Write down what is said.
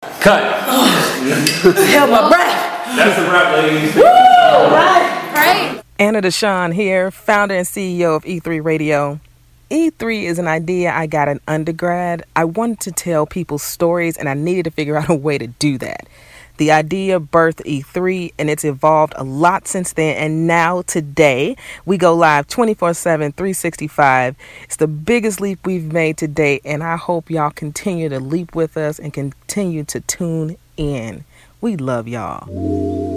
Cut. Held my breath. That's a wrap, ladies. Woo! Right. Anna Deshawn here, founder and CEO of E3 Radio. E3 is an idea I got in undergrad. I wanted to tell people stories, and I needed to figure out a way to do that. The idea birthed E3, and it's evolved a lot since then. And now, today, we go live 24/7, 365. It's the biggest leap we've made to date, and I hope y'all continue to leap with us and continue to tune in. We love y'all.